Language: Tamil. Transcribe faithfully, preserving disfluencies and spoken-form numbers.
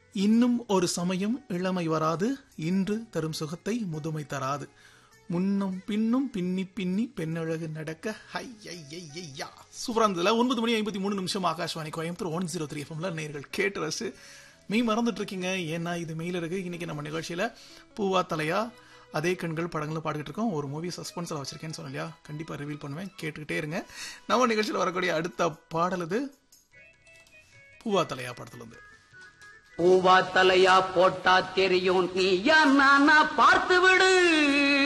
இன்னும் ஒரு சமயம் இளமை வராது, இன்று தரும் சுகத்தை முதுமை தராது. முன்னும் பின்னும் பின்னி பின்னி பெண்ணழகு நடக்க ஹையா சூப்பரா இருந்ததுல. ஒன்பது மணி ஐம்பத்தி மூணு நிமிஷம் Akashvani Coimbatore one zero three எஃப்எம்ல நேர்கள் கேட்டு ரசு மெய் மறந்துட்டு இருக்கீங்க. ஏன்னா இது மெயில் இருக்கு. இன்னைக்கு நம்ம நிகழ்ச்சியில பூவா தலையா அதே கண்கள் படங்களும் பாடிக்கிட்டு இருக்கோம். ஒரு மூவி சஸ்பென்ஸ்ல வச்சிருக்கேன்னு சொன்னேன் இல்லையா, கண்டிப்பா ரிவீல் பண்ணுவேன், கேட்டுக்கிட்டே இருங்க. நம்ம நிகழ்ச்சியில் வரக்கூடிய அடுத்த பாடல் இது பூவா தலையா படத்துல இருந்து. பூவா தலையா போட்டா தெரியும் நீயா நானா பார்த்து விடு.